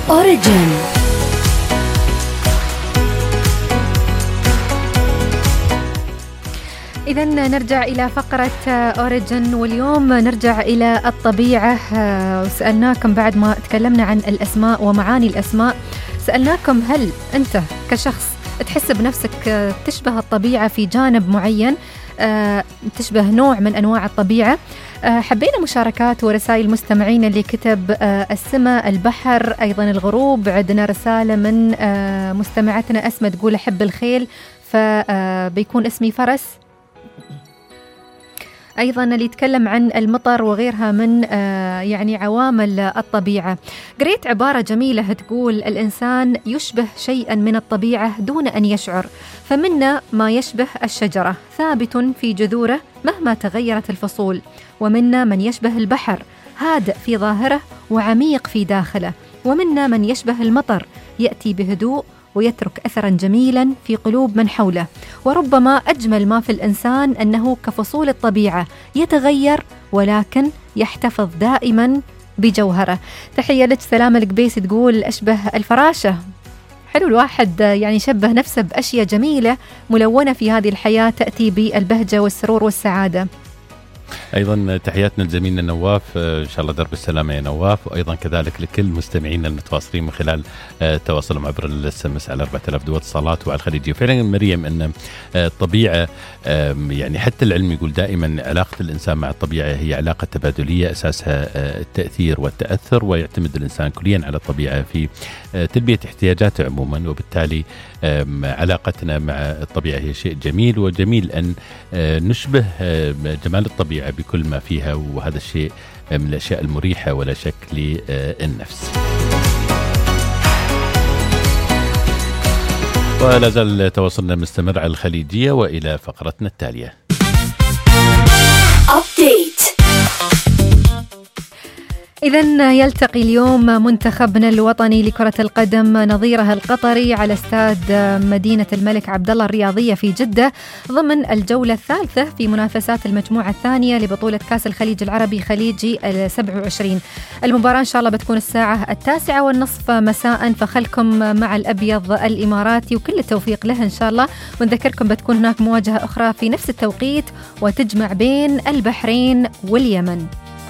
أوريجين. إذا نرجع إلى فقرة أوريجين، واليوم نرجع إلى الطبيعة. وسألناكم بعد ما تكلمنا عن الأسماء ومعاني الأسماء، سألناكم هل أنت كشخص تحس بنفسك تشبه الطبيعة في جانب معين، تشبه نوع من أنواع الطبيعة؟ حبينا مشاركات ورسائل مستمعين اللي كتب السماء، البحر، أيضا الغروب. عندنا رسالة من مستمعتنا أسماء تقول أحب الخيل فبيكون اسمي فرس. أيضا اللي يتكلم عن المطر وغيرها من يعني عوامل الطبيعة. قريت عبارة جميلة تقول الإنسان يشبه شيئا من الطبيعة دون أن يشعر، فمنا ما يشبه الشجرة ثابت في جذوره مهما تغيرت الفصول، ومنا من يشبه البحر هادئ في ظاهره وعميق في داخله، ومنا من يشبه المطر يأتي بهدوء ويترك أثرا جميلا في قلوب من حوله. وربما أجمل ما في الإنسان أنه كفصول الطبيعة يتغير ولكن يحتفظ دائما بجوهره. تحية لك سلام القبيس تقول أشبه الفراشة. حلو الواحد يعني يشبه نفسه بأشياء جميلة ملونة في هذه الحياة تأتي بالبهجة والسرور والسعادة. أيضا تحياتنا لزميلنا نواف، إن شاء الله درب السلامة يا نواف، وأيضا كذلك لكل مستمعينا المتواصلين من خلال تواصلهم عبر الSMS على 4000 دول اتصالات وعلى الخليجية. فعلا مريم أن الطبيعة يعني حتى العلم يقول دائما علاقة الإنسان مع الطبيعة هي علاقة تبادلية أساسها التأثير والتأثر، ويعتمد الإنسان كليا على الطبيعة في تلبية احتياجاته عموما، وبالتالي علاقتنا مع الطبيعة هي شيء جميل، وجميل أن نشبه جمال الطبيعة بكل ما فيها، وهذا الشيء من الأشياء المريحة ولا شك للنفس. ولا زال تواصلنا مستمر على الخليجية، وإلى فقرتنا التالية. إذن يلتقي اليوم منتخبنا الوطني لكرة القدم نظيره القطري على استاد مدينة الملك عبدالله الرياضية في جدة ضمن الجولة الثالثة في منافسات المجموعة الثانية لبطولة كأس الخليج العربي خليجي 27. المباراة إن شاء الله بتكون الساعة 9:30 مساء، فخلكم مع الأبيض الإماراتي وكل التوفيق له إن شاء الله. ونذكركم بتكون هناك مواجهة أخرى في نفس التوقيت وتجمع بين البحرين واليمن.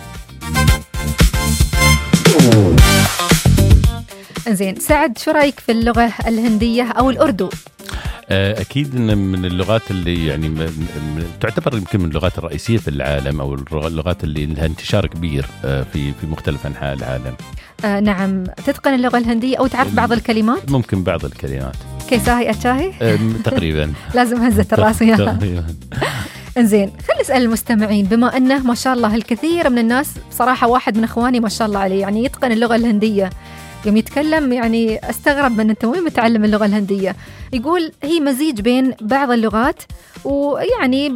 إنزين سعد، شو رأيك في اللغة الهندية أو الأردو؟ أكيد إن من اللغات اللي يعني تعتبر يمكن من اللغات الرئيسية في العالم، أو اللغات اللي لها انتشار كبير في مختلف أنحاء العالم. نعم. تتقن اللغة الهندية أو تعرف بعض الكلمات؟ ممكن بعض الكلمات. كيساهي أتشاهي؟ تقريبا. لازم هزة الراس وياها. تقريبا. إنزين خلي نسأل المستمعين، بما أنه ما شاء الله الكثير من الناس، بصراحة واحد من أخواني ما شاء الله عليه يعني يتقن اللغة الهندية، يوم يتكلم يعني أستغرب من أنت وين متعلم اللغة الهندية. يقول هي مزيج بين بعض اللغات، ويعني